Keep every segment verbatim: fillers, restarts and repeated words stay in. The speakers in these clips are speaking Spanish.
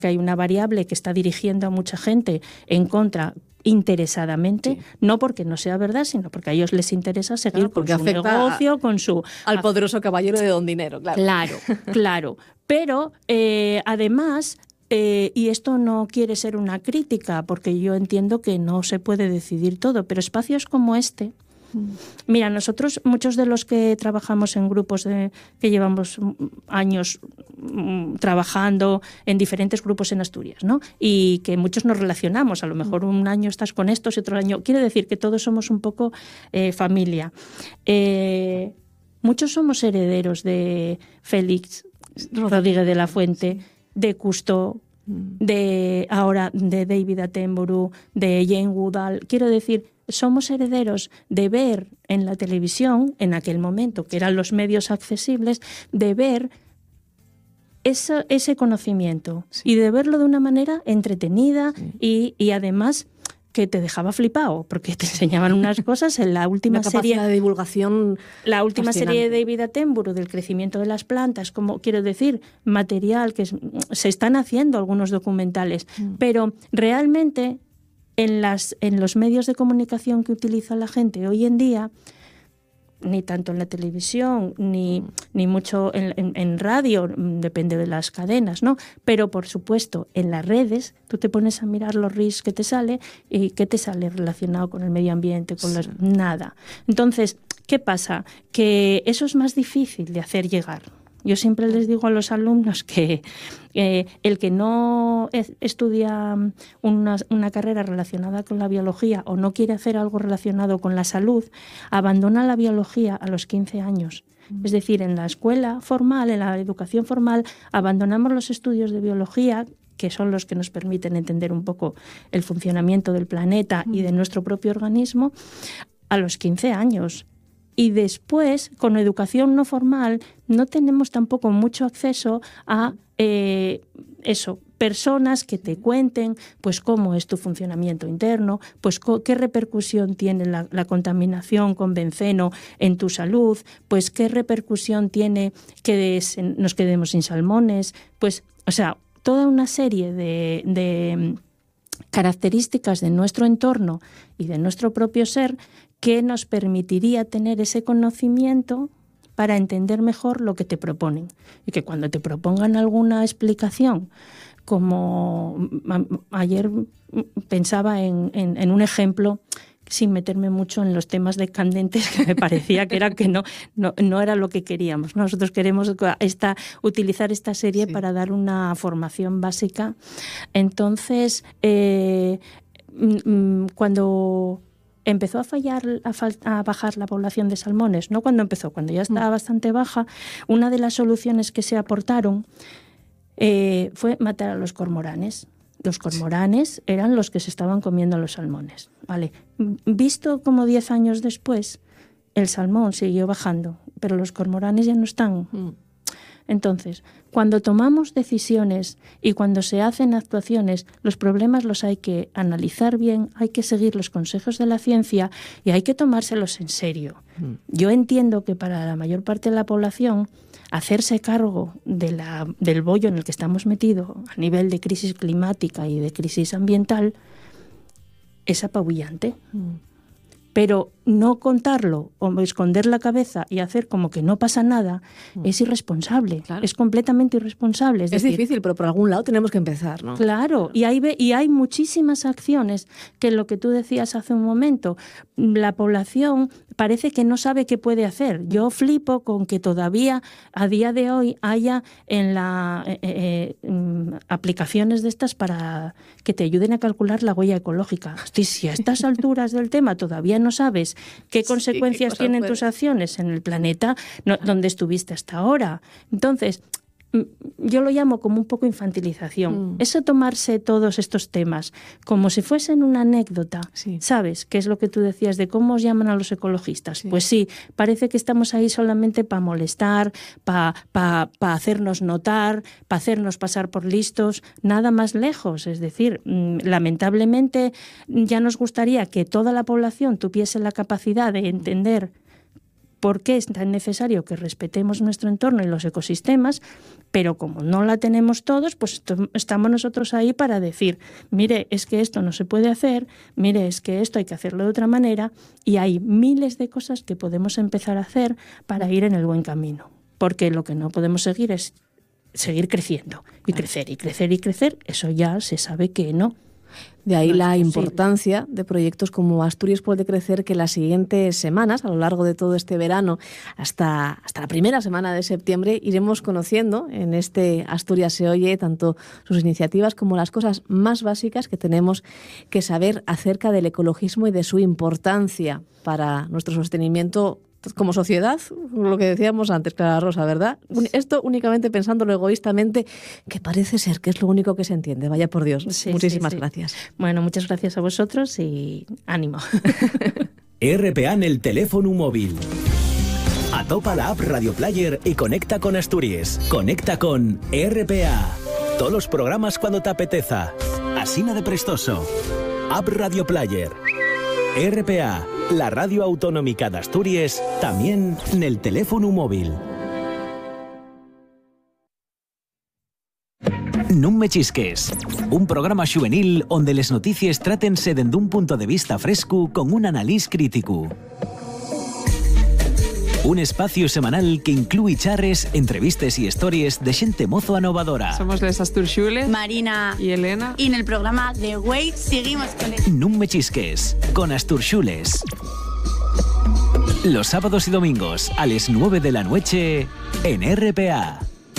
que hay una variable que está dirigiendo a mucha gente en contra interesadamente, sí. no porque no sea verdad, sino porque a ellos les interesa seguir claro, con su negocio, a, con su... al poderoso caballero de Don Dinero, claro. Claro, claro. Pero eh, además, eh, y esto no quiere ser una crítica, porque yo entiendo que no se puede decidir todo, pero espacios como este... Mira, nosotros, muchos de los que trabajamos en grupos de, que llevamos años mm, trabajando en diferentes grupos en Asturias, ¿no? Y que muchos nos relacionamos, a lo mejor un año estás con estos y otro año... Quiere decir que todos somos un poco eh, familia. Eh, muchos somos herederos de Félix Rodríguez de la Fuente, de Cousteau, de ahora de David Attenborough, de Jane Goodall. Quiero decir, somos herederos de ver en la televisión, en aquel momento, que eran los medios accesibles, de ver esa, ese conocimiento sí. y de verlo de una manera entretenida sí. y, y además que te dejaba flipado, porque te enseñaban unas cosas en la última Una capacidad serie de divulgación la última serie de David Attenborough del crecimiento de las plantas, como quiero decir, material que es, se están haciendo algunos documentales, mm. pero realmente en las en los medios de comunicación que utiliza la gente hoy en día, ni tanto en la televisión, ni, ni mucho en, en, en radio, depende de las cadenas, ¿no? Pero, por supuesto, en las redes, tú te pones a mirar los reels que te sale y ¿qué te sale relacionado con el medio ambiente? Con las, nada. Entonces, ¿qué pasa? Que eso es más difícil de hacer llegar. Yo siempre les digo a los alumnos que eh, el que no es, estudia una, una carrera relacionada con la biología o no quiere hacer algo relacionado con la salud, abandona la biología a los quince años. Mm. Es decir, en la escuela formal, en la educación formal, abandonamos los estudios de biología, que son los que nos permiten entender un poco el funcionamiento del planeta mm. y de nuestro propio organismo, a los quince años. Y después, con educación no formal, no tenemos tampoco mucho acceso a eh, eso, personas que te cuenten pues cómo es tu funcionamiento interno, pues co- qué repercusión tiene la, la contaminación con benceno en tu salud, pues qué repercusión tiene que des, nos quedemos sin salmones, pues, o sea, toda una serie de, de características de nuestro entorno y de nuestro propio ser que nos permitiría tener ese conocimiento para entender mejor lo que te proponen. Y que cuando te propongan alguna explicación, como ayer pensaba en, en, en un ejemplo, sin meterme mucho en los temas de candentes, que me parecía que era que no, no, no era lo que queríamos. Nosotros queremos esta, utilizar esta serie sí. para dar una formación básica. Entonces, eh, cuando empezó a fallar, a, fal- a bajar la población de salmones, no cuando empezó, cuando ya estaba bastante baja, una de las soluciones que se aportaron eh, fue matar a los cormoranes. Los cormoranes eran los que se estaban comiendo a los salmones. Vale. Visto como diez años después, el salmón siguió bajando, pero los cormoranes ya no están. Mm. Entonces, cuando tomamos decisiones y cuando se hacen actuaciones, los problemas los hay que analizar bien, hay que seguir los consejos de la ciencia y hay que tomárselos en serio. Mm. Yo entiendo que para la mayor parte de la población, hacerse cargo de la, del bollo en el que estamos metidos a nivel de crisis climática y de crisis ambiental es apabullante. Mm. Pero no contarlo o esconder la cabeza y hacer como que no pasa nada mm. es irresponsable, claro. Es completamente irresponsable. Es, es decir, difícil, pero por algún lado tenemos que empezar, ¿no? Claro, y hay, y hay muchísimas acciones que lo que tú decías hace un momento, la población parece que no sabe qué puede hacer. Yo flipo con que todavía a día de hoy haya en la eh, eh, aplicaciones de estas para que te ayuden a calcular la huella ecológica. Hostia, si a estas alturas del tema todavía no sabes qué consecuencias sí, qué tienen puede. tus acciones en el planeta no, donde estuviste hasta ahora. Entonces, yo lo llamo como un poco infantilización. Mm. Eso tomarse todos estos temas como si fuesen una anécdota, sí. ¿Sabes? ¿Qué es lo que tú decías de cómo os llaman a los ecologistas? Sí. Pues sí, parece que estamos ahí solamente para molestar, para pa, pa hacernos notar, para hacernos pasar por listos, nada más lejos. Es decir, lamentablemente ya nos gustaría que toda la población tuviese la capacidad de entender por qué es tan necesario que respetemos nuestro entorno y los ecosistemas, pero como no la tenemos todos, pues esto, estamos nosotros ahí para decir, mire, es que esto no se puede hacer, mire, es que esto hay que hacerlo de otra manera, y hay miles de cosas que podemos empezar a hacer para ir en el buen camino, porque lo que no podemos seguir es seguir creciendo, y crecer, y crecer, y crecer, eso ya se sabe que no. De ahí no la es importancia de proyectos como Asturias puede crecer, que las siguientes semanas, a lo largo de todo este verano, hasta, hasta la primera semana de septiembre, iremos conociendo en este Asturias se oye tanto sus iniciativas como las cosas más básicas que tenemos que saber acerca del ecologismo y de su importancia para nuestro sostenimiento como sociedad, lo que decíamos antes, Clara Rosa, ¿verdad? Esto únicamente pensándolo egoístamente, que parece ser que es lo único que se entiende. Vaya por Dios. Sí, Muchísimas sí, sí. gracias. Bueno, muchas gracias a vosotros y ánimo. R P A en el teléfono móvil. Atopa la app Radio Player y conecta con Asturias. Conecta con R P A. Todos los programas cuando te apeteza. Asina de prestoso. App Radio Player. R P A, la radio autonómica de Asturias, también en el teléfono móvil. Non me chisques, un programa juvenil donde les noticias trátense desde un punto de vista fresco con un análisis crítico. Un espacio semanal que incluye charres, entrevistas y historias de gente mozo anovadora. Somos les Asturxules, Marina y Elena. Y en el programa The Way seguimos con el... Non me chisques, con Asturxules. Los sábados y domingos a las nueve de la noche en R P A.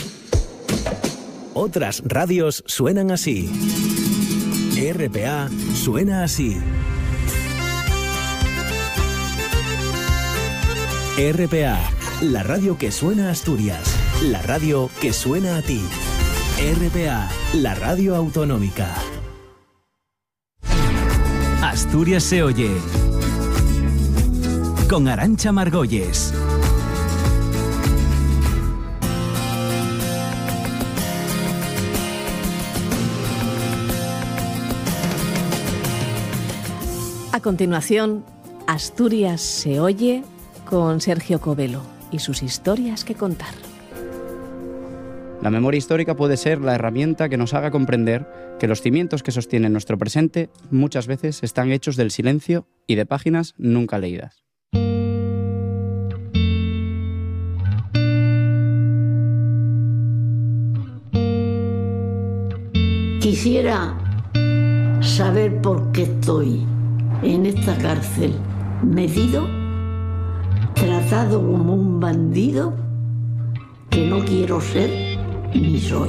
Otras radios suenan así. R P A suena así. R P A, la radio que suena a Asturias, la radio que suena a ti. R P A, la radio autonómica. Asturias se oye. Con Arantxa Margolles. A continuación, Asturias se oye con Sergio Covelo y sus historias que contar. La memoria histórica puede ser la herramienta que nos haga comprender que los cimientos que sostienen nuestro presente muchas veces están hechos del silencio y de páginas nunca leídas. Quisiera saber por qué estoy en esta cárcel medido, tratado como un bandido que no quiero ser ni soy.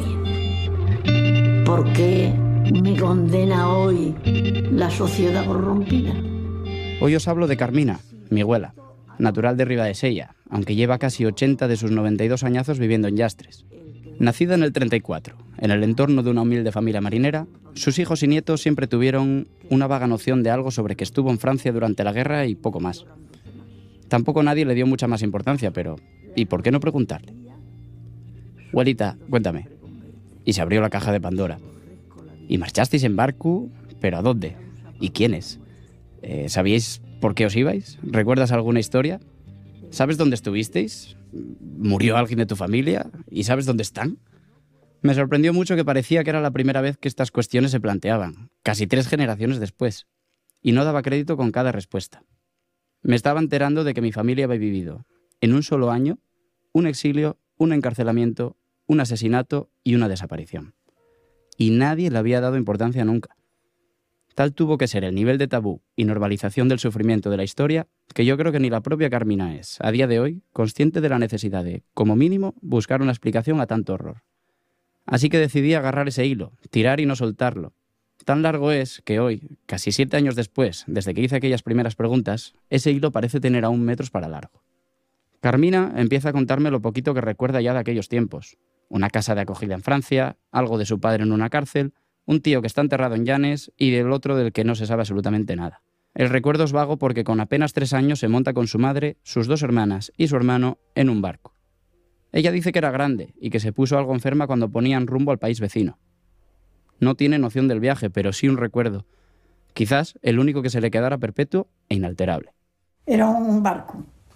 ¿Por qué me condena hoy la sociedad corrompida? Hoy os hablo de Carmina, mi abuela, natural de Ribadesella, aunque lleva casi ochenta de sus noventa y dos añazos viviendo en Llastres. Nacida en el treinta y cuatro, en el entorno de una humilde familia marinera, sus hijos y nietos siempre tuvieron una vaga noción de algo sobre que estuvo en Francia durante la guerra y poco más. Tampoco nadie le dio mucha más importancia, pero ¿y por qué no preguntarle? Abuelita, cuéntame. Y se abrió la caja de Pandora. ¿Y marchasteis en barco? ¿Pero a dónde? ¿Y quiénes? Eh, ¿Sabíais por qué os ibais? ¿Recuerdas alguna historia? ¿Sabes dónde estuvisteis? ¿Murió alguien de tu familia? ¿Y sabes dónde están? Me sorprendió mucho que parecía que era la primera vez que estas cuestiones se planteaban, casi tres generaciones después, y no daba crédito con cada respuesta. Me estaba enterando de que mi familia había vivido, en un solo año, un exilio, un encarcelamiento, un asesinato y una desaparición. Y nadie le había dado importancia nunca. Tal tuvo que ser el nivel de tabú y normalización del sufrimiento de la historia que yo creo que ni la propia Carmina es, a día de hoy, consciente de la necesidad de, como mínimo, buscar una explicación a tanto horror. Así que decidí agarrar ese hilo, tirar y no soltarlo. Tan largo es que hoy, casi siete años después, desde que hice aquellas primeras preguntas, ese hilo parece tener aún metros para largo. Carmina empieza a contarme lo poquito que recuerda ya de aquellos tiempos. Una casa de acogida en Francia, algo de su padre en una cárcel, un tío que está enterrado en Llanes y del otro del que no se sabe absolutamente nada. El recuerdo es vago porque con apenas tres años se monta con su madre, sus dos hermanas y su hermano en un barco. Ella dice que era grande y que se puso algo enferma cuando ponían rumbo al país vecino. No tiene noción del viaje, pero sí un recuerdo. Quizás el único que se le quedara perpetuo e inalterable. Era un barco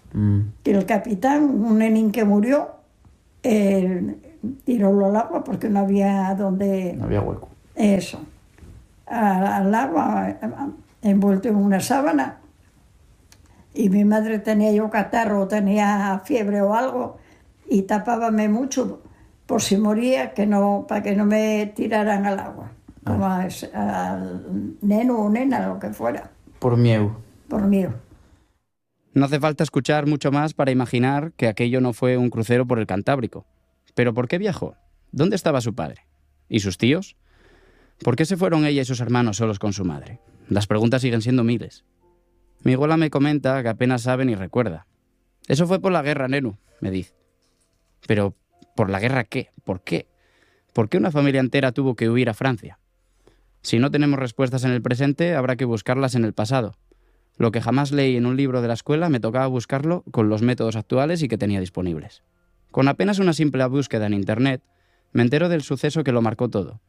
Mm. Y el capitán, un nenín que murió, eh, tirólo al agua porque no había donde... No había hueco. Eso. Al, al agua, envuelto en una sábana. Y mi madre tenía yo catarro, tenía fiebre o algo, y tapábame mucho por si moría, que no, para que no me tiraran al agua. Como a, al neno o nena, lo que fuera. Por miedo. Por miedo. No hace falta escuchar mucho más para imaginar que aquello no fue un crucero por el Cantábrico. ¿Pero por qué viajó? ¿Dónde estaba su padre? ¿Y sus tíos? ¿Por qué se fueron ella y sus hermanos solos con su madre? Las preguntas siguen siendo miles. Mi abuela me comenta que apenas sabe ni recuerda. Eso fue por la guerra, nenu, me dice. Pero, ¿por la guerra qué? ¿Por qué? ¿Por qué una familia entera tuvo que huir a Francia? Si no tenemos respuestas en el presente, habrá que buscarlas en el pasado. Lo que jamás leí en un libro de la escuela me tocaba buscarlo con los métodos actuales y que tenía disponibles. Con apenas una simple búsqueda en Internet, me entero del suceso que lo marcó todo.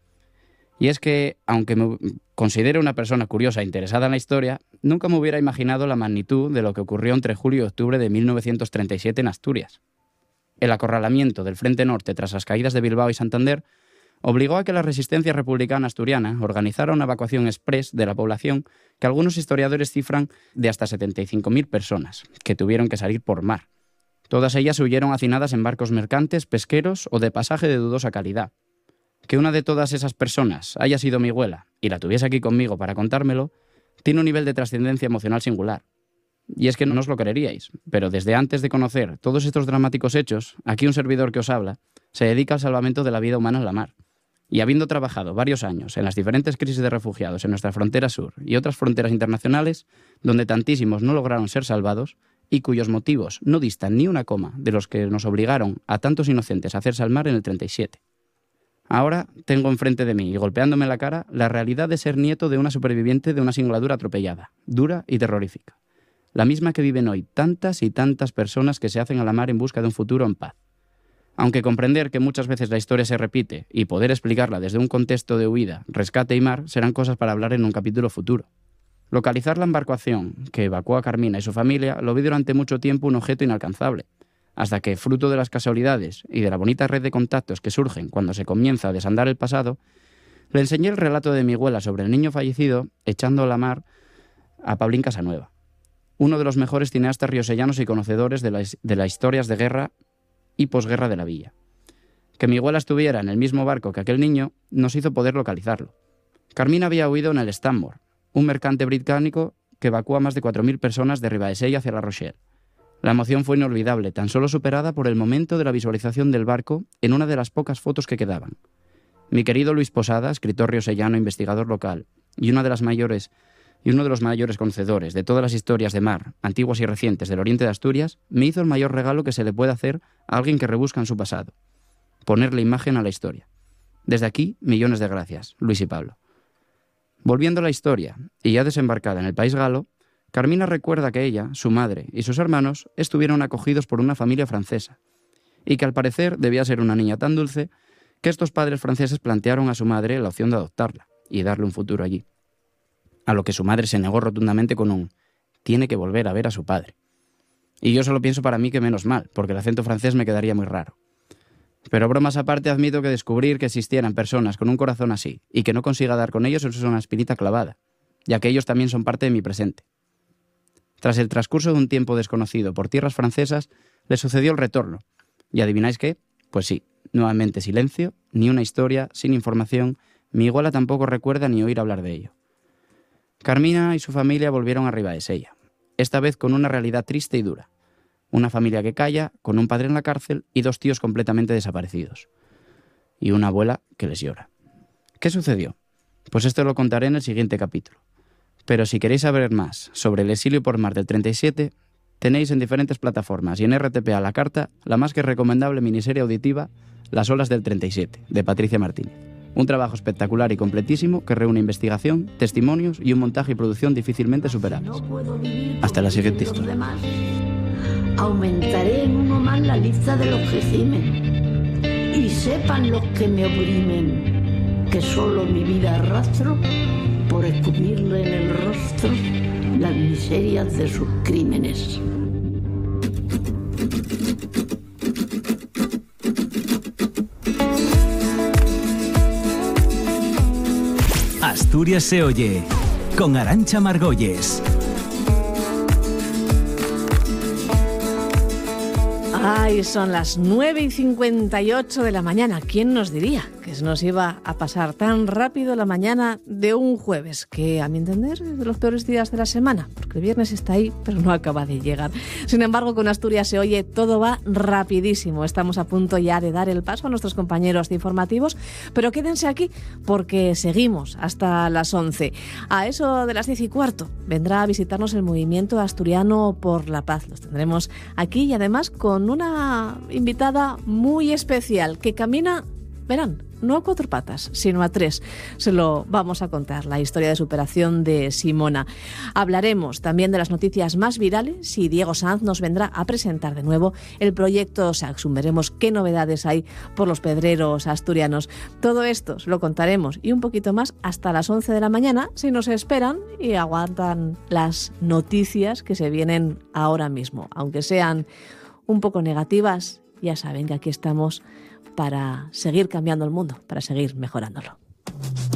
Y es que, aunque me considero una persona curiosa e interesada en la historia, nunca me hubiera imaginado la magnitud de lo que ocurrió entre julio y octubre de mil novecientos treinta y siete en Asturias. El acorralamiento del Frente Norte tras las caídas de Bilbao y Santander obligó a que la resistencia republicana asturiana organizara una evacuación express de la población que algunos historiadores cifran de hasta setenta y cinco mil personas, que tuvieron que salir por mar. Todas ellas huyeron hacinadas en barcos mercantes, pesqueros o de pasaje de dudosa calidad. Que una de todas esas personas haya sido mi abuela y la tuviese aquí conmigo para contármelo, tiene un nivel de trascendencia emocional singular. Y es que no os lo creeríais, pero desde antes de conocer todos estos dramáticos hechos, aquí un servidor que os habla se dedica al salvamento de la vida humana en la mar. Y habiendo trabajado varios años en las diferentes crisis de refugiados en nuestra frontera sur y otras fronteras internacionales, donde tantísimos no lograron ser salvados, y cuyos motivos no distan ni una coma de los que nos obligaron a tantos inocentes a hacerse al mar en el treinta y siete. Ahora tengo enfrente de mí y golpeándome la cara la realidad de ser nieto de una superviviente de una singladura atropellada, dura y terrorífica. La misma que viven hoy tantas y tantas personas que se hacen a la mar en busca de un futuro en paz. Aunque comprender que muchas veces la historia se repite y poder explicarla desde un contexto de huida, rescate y mar serán cosas para hablar en un capítulo futuro. Localizar la embarcación que evacuó a Carmina y su familia lo vi durante mucho tiempo un objeto inalcanzable, hasta que, fruto de las casualidades y de la bonita red de contactos que surgen cuando se comienza a desandar el pasado, le enseñé el relato de mi abuela sobre el niño fallecido echando a la mar a Pablín Casanueva, uno de los mejores cineastas riosellanos y conocedores de las de la historias de guerra y posguerra de la villa. Que mi abuela estuviera en el mismo barco que aquel niño nos hizo poder localizarlo. Carmina había huido en el Stanmore, un mercante británico que evacúa a más de cuatro mil personas de Ribadesella hacia La Rochelle. La emoción fue inolvidable, tan solo superada por el momento de la visualización del barco en una de las pocas fotos que quedaban. Mi querido Luis Posada, escritor riosellano e investigador local, y una de las mayores y uno de los mayores conocedores de todas las historias de mar, antiguas y recientes del oriente de Asturias, me hizo el mayor regalo que se le puede hacer a alguien que rebusca en su pasado: ponerle imagen a la historia. Desde aquí, millones de gracias, Luis y Pablo. Volviendo a la historia, y ya desembarcada en el país galo, Carmina recuerda que ella, su madre y sus hermanos estuvieron acogidos por una familia francesa, y que al parecer debía ser una niña tan dulce que estos padres franceses plantearon a su madre la opción de adoptarla y darle un futuro allí. A lo que su madre se negó rotundamente con un «tiene que volver a ver a su padre». Y yo solo pienso para mí que menos mal, porque el acento francés me quedaría muy raro. Pero bromas aparte, admito que descubrir que existieran personas con un corazón así y que no consiga dar con ellos es una espinita clavada, ya que ellos también son parte de mi presente. Tras el transcurso de un tiempo desconocido por tierras francesas, le sucedió el retorno. ¿Y adivináis qué? Pues sí, nuevamente silencio, ni una historia, sin información. Mi abuela tampoco recuerda ni oír hablar de ello. Carmina y su familia volvieron a Ribadesella, esta vez con una realidad triste y dura. Una familia que calla, con un padre en la cárcel y dos tíos completamente desaparecidos. Y una abuela que les llora. ¿Qué sucedió? Pues esto lo contaré en el siguiente capítulo. Pero si queréis saber más sobre el exilio por mar del treinta y siete, tenéis en diferentes plataformas y en R T P a la carta la más que recomendable miniserie auditiva Las olas del treinta y siete, de Patricia Martínez. Un trabajo espectacular y completísimo que reúne investigación, testimonios y un montaje y producción difícilmente superables. Hasta la siguiente historia. Aumentaré en uno más la lista de los que gimen, y sepan los que me oprimen que solo mi vida arrastro por escupirle en el rostro las miserias de sus crímenes. Asturias se oye, con Arantxa Margolles. Ay, son las nueve y cincuenta y ocho de la mañana. ¿Quién nos diría que se nos iba a pasar tan rápido la mañana de un jueves? Que, a mi entender, es de los peores días de la semana, porque el viernes está ahí, pero no acaba de llegar. Sin embargo, con Asturias se oye, todo va rapidísimo. Estamos a punto ya de dar el paso a nuestros compañeros de informativos, pero quédense aquí porque seguimos hasta las once. A eso de las diez y cuarto vendrá a visitarnos el Movimiento Asturiano por la Paz. Los tendremos aquí y además con una invitada muy especial que camina, verán, no a cuatro patas, sino a tres. Se lo vamos a contar, la historia de superación de Simona. Hablaremos también de las noticias más virales y Diego Sanz nos vendrá a presentar de nuevo el proyecto Saxum. Veremos qué novedades hay por los pedreros asturianos. Todo esto se lo contaremos y un poquito más hasta las once de la mañana, si nos esperan y aguantan las noticias que se vienen ahora mismo. Aunque sean un poco negativas, ya saben que aquí estamos para seguir cambiando el mundo, para seguir mejorándolo.